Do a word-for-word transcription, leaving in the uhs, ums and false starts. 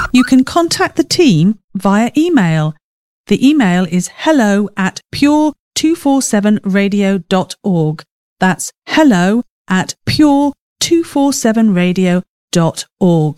You can contact the team via email. The email is hello at pure two forty-seven radio dot org. That's hello at pure two forty-seven radio dot org.